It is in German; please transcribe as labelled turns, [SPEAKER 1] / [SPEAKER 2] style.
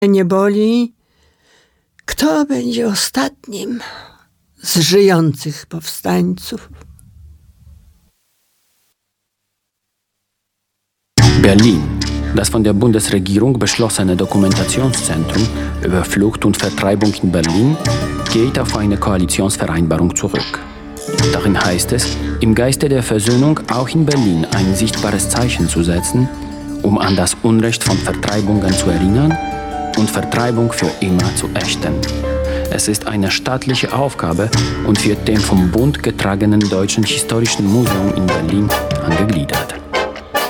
[SPEAKER 1] nie boli, kto będzie ostatnim z żyjących powstańców.
[SPEAKER 2] Berlin. Das von der Bundesregierung beschlossene Dokumentationszentrum über Flucht und Vertreibung in Berlin geht auf eine Koalitionsvereinbarung zurück. Darin heißt es, im Geiste der Versöhnung auch in Berlin ein sichtbares Zeichen zu setzen, um an das Unrecht von Vertreibungen zu erinnern und Vertreibung für immer zu ächten. Es ist eine staatliche Aufgabe und wird dem vom Bund getragenen Deutschen Historischen Museum in Berlin angegliedert.